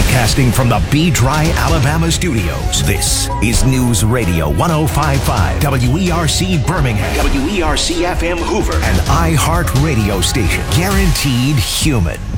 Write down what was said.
Broadcasting from the Be Dry, Alabama studios, this is News Radio 105.5, WERC Birmingham, WERC FM Hoover, and iHeart Radio Station. Guaranteed human.